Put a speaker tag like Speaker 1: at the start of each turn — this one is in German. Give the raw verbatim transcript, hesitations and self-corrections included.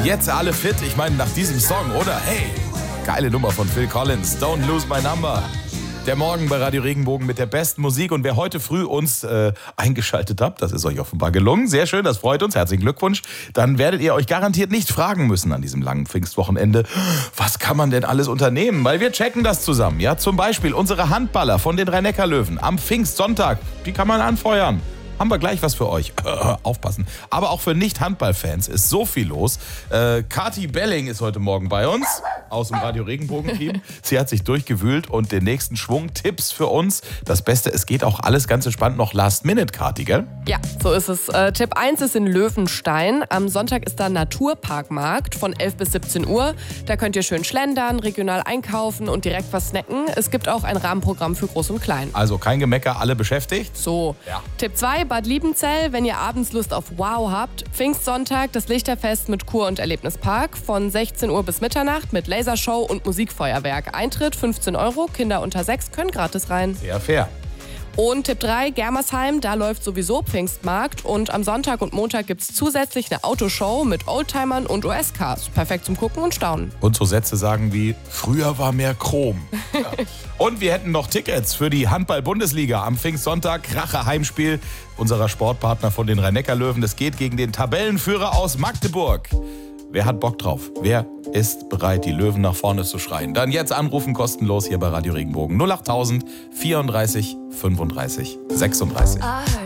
Speaker 1: Jetzt alle fit, ich meine nach diesem Song, oder? Hey, geile Nummer von Phil Collins, Don't Lose My Number. Der Morgen bei Radio Regenbogen mit der besten Musik. Und wer heute früh uns äh, eingeschaltet habt, das ist euch offenbar gelungen. Sehr schön, das freut uns. Herzlichen Glückwunsch. Dann werdet ihr euch garantiert nicht fragen müssen an diesem langen Pfingstwochenende, was kann man denn alles unternehmen? Weil wir checken das zusammen. Ja, zum Beispiel unsere Handballer von den Rhein-Neckar-Löwen am Pfingstsonntag. Die kann man anfeuern. Haben wir gleich was für euch. Äh, aufpassen. Aber auch für Nicht-Handball-Fans ist so viel los. Äh, Kati Belling ist heute Morgen bei uns aus dem Radio Regenbogen-Team. Sie hat sich durchgewühlt und den nächsten Schwung Tipps für uns. Das Beste, es geht auch alles ganz entspannt noch Last Minute, Kati, gell?
Speaker 2: Ja, so ist es. Äh, Tipp eins ist in Löwenstein. Am Sonntag ist da Naturparkmarkt von elf bis siebzehn Uhr. Da könnt ihr schön schlendern, regional einkaufen und direkt was snacken. Es gibt auch ein Rahmenprogramm für Groß und Klein.
Speaker 1: Also kein Gemecker, alle beschäftigt.
Speaker 2: So,
Speaker 1: ja.
Speaker 2: Tipp zwei, Bad Liebenzell, wenn ihr abends Lust auf Wow habt. Pfingstsonntag, das Lichterfest mit Kur- und Erlebnispark von sechzehn Uhr bis Mitternacht mit Lasershow und Musikfeuerwerk. Eintritt fünfzehn Euro, Kinder unter sechs können gratis rein.
Speaker 1: Sehr fair.
Speaker 2: Und Tipp drei, Germersheim, da läuft sowieso Pfingstmarkt und am Sonntag und Montag gibt es zusätzlich eine Autoshow mit Oldtimern und U S-Cars. Perfekt zum Gucken und Staunen.
Speaker 1: Und so Sätze sagen wie, früher war mehr Chrom. Ja. Und wir hätten noch Tickets für die Handball-Bundesliga am Pfingstsonntag. Kracher Heimspiel unserer Sportpartner von den Rhein-Neckar-Löwen. Das geht gegen den Tabellenführer aus Magdeburg. Wer hat Bock drauf? Wer ist bereit, die Löwen nach vorne zu schreien? Dann jetzt anrufen, kostenlos hier bei Radio Regenbogen. null acht tausend vierunddreißig fünfunddreißig sechsunddreißig.